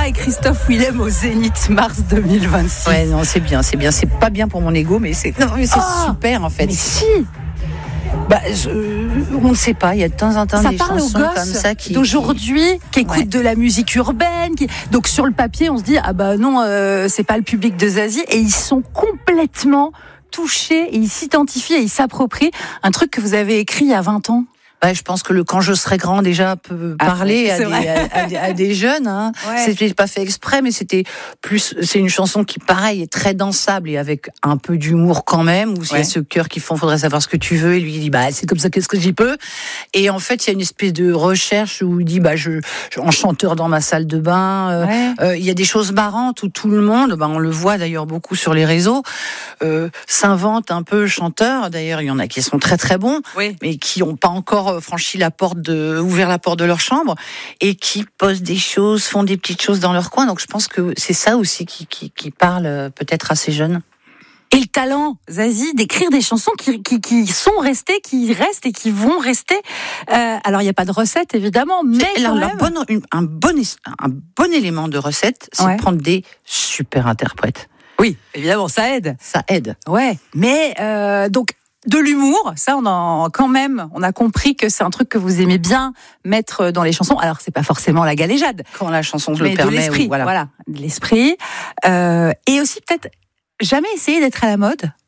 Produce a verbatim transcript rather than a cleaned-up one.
et Christophe Willem au Zénith mars deux mille vingt-six. Ouais, non, c'est bien, c'est bien. C'est pas bien pour mon ego, mais c'est, non, mais c'est oh, super en fait. Mais si. Bah, je, on ne sait pas. Il y a de temps en temps ça des parle chansons aux gosses comme ça qui d'aujourd'hui, qui écoutent ouais. de la musique urbaine. Qui... Donc sur le papier, on se dit ah bah non, euh, c'est pas le public de Zazie, et ils sont complètement touchés et ils s'identifient et ils s'approprient un truc que vous avez écrit il y a vingt ans. Ouais, je pense que le quand je serai grand déjà peut ah, parler à des, à, à, à, à des jeunes. Hein. Ouais. C'était pas fait exprès, mais c'était plus. C'est une chanson qui, pareil, est très dansable et avec un peu d'humour quand même. Où il ouais. y a ce cœur qui font, faudrait savoir ce que tu veux. Et lui il dit bah c'est comme ça, qu'est-ce que j'y peux. Et en fait, il y a une espèce de recherche où il dit bah je, je en chanteur dans ma salle de bain. Euh, ouais. euh, il y a des choses marrantes où tout le monde, bah on le voit d'ailleurs beaucoup sur les réseaux, euh, s'invente un peu chanteur. D'ailleurs, il y en a qui sont très très bons, oui. mais qui n'ont pas encore franchi la porte de, ouvert la porte de leur chambre et qui posent des choses, font des petites choses dans leur coin. Donc je pense que c'est ça aussi qui, qui, qui parle peut-être à ces jeunes. Et le talent, Zazie, d'écrire des chansons qui, qui, qui sont restées, qui restent et qui vont rester. Euh, alors il n'y a pas de recette évidemment, mais c'est, quand la, même... bonne, une, un, bon, un bon élément de recette, c'est ouais. de prendre des super interprètes. Oui, évidemment, ça aide. Ça aide. Ouais, mais euh, donc. De l'humour, ça on en quand même, on a compris que c'est un truc que vous aimez bien mettre dans les chansons. Alors c'est pas forcément la galéjade, quand la chanson se mais le permet, de l'esprit, ou voilà. voilà, de l'esprit. Euh, et aussi peut-être jamais essayer d'être à la mode.